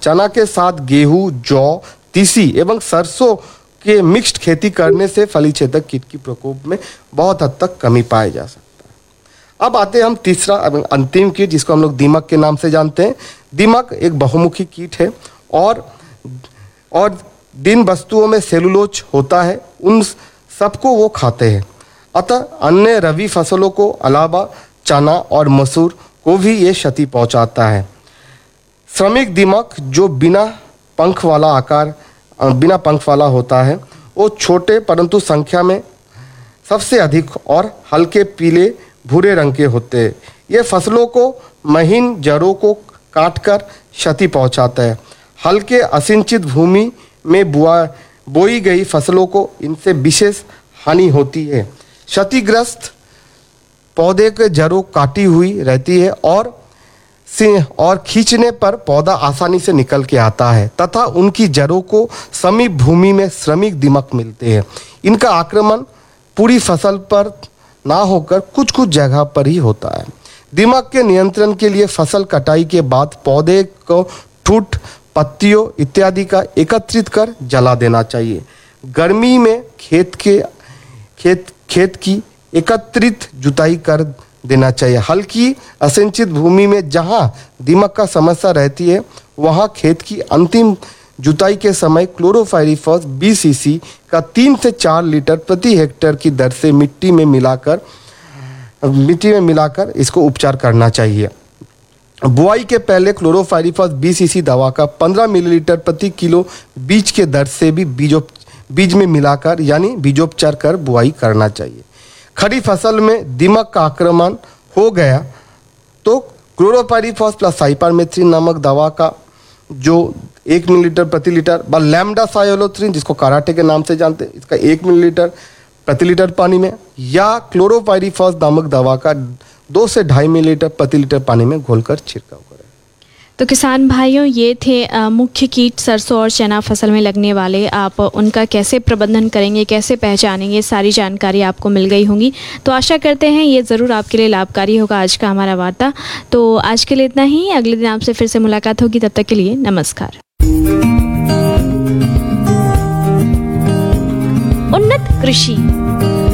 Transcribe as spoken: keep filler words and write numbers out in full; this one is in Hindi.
चना के साथ गेहूं, जौ, तीसी एवं सरसों के मिक्स्ड खेती करने से फली छेदक कीट की प्रकोप में बहुत हद तक कमी पाई जा सकता है। अब आते हैं हम तीसरा एवं अंतिम कीट, जिसको हम लोग दीमक के नाम से जानते हैं। दीमक एक बहुमुखी कीट है और और दिन वस्तुओं में सेलुलोज होता है, उन सबको वो खाते हैं। अतः अन्य रबी फसलों को अलावा चना और मसूर को भी ये क्षति पहुंचाता है। श्रमिक दीमक जो बिना पंख वाला आकार बिना पंख वाला होता है, वो छोटे परंतु संख्या में सबसे अधिक और हल्के पीले भूरे रंग के होते हैं। ये फसलों को महीन जड़ों को काटकर क्षति पहुंचाता है। हल्के असिंचित भूमि में बुआ बोई गई फसलों को इनसे विशेष हानि होती है। क्षतिग्रस्त पौधे के जड़ों काटी हुई रहती है और और खींचने पर पौधा आसानी से निकल के आता है तथा उनकी जड़ों को समीप भूमि में श्रमिक दीमक मिलते हैं। इनका आक्रमण पूरी फसल पर ना होकर कुछ कुछ जगह पर ही होता है। दीमक के नियंत्रण के लिए फसल कटाई के बाद पौधे को ठूठ, पत्तियों इत्यादि का एकत्रित कर जला देना चाहिए। गर्मी में खेत के खेत खेत की एकत्रित जुताई कर देना चाहिए। हल्की असिंचित भूमि में जहां दीमक का समस्या रहती है, वहां खेत की अंतिम जुताई के समय क्लोरोपाइरीफॉस बीस सीसी का तीन से चार लीटर प्रति हेक्टेयर की दर से मिट्टी में मिलाकर मिट्टी में मिलाकर इसको उपचार करना चाहिए। बुआई के पहले क्लोरोपाइरीफॉस बीस सीसी दवा का पंद्रह मिलीलीटर प्रति किलो बीज के दर से भी बीजोप बीज में मिलाकर यानी बीजोपचार कर बुआई करना चाहिए। खड़ी फसल में दीमक का आक्रमण हो गया तो क्लोरोपाइरीफॉस प्लस साइपरमेथ्रिन नामक दवा का जो एक मिलीलीटर प्रति लीटर व लैम्डासायोलोथ्रिन, जिसको कराटे के नाम से जानते हैं, इसका एक मिलीलीटर प्रति लीटर पानी में, या क्लोरोपाइरीफॉस नामक दवा का दो से ढाई मिलीलीटर प्रति लीटर पानी में घोलकर छिड़काव करें। तो किसान भाइयों, ये थे आ, मुख्य कीट सरसों और चना फसल में लगने वाले। आप उनका कैसे प्रबंधन करेंगे, कैसे पहचानेंगे, सारी जानकारी आपको मिल गई होंगी। तो आशा करते हैं ये ज़रूर आपके लिए लाभकारी होगा आज का हमारा वार्ता। तो आज के लिए इतना ही, अगले दिन आपसे फिर से मुलाकात होगी, तब तक के लिए नमस्कार। उन्नत कृषि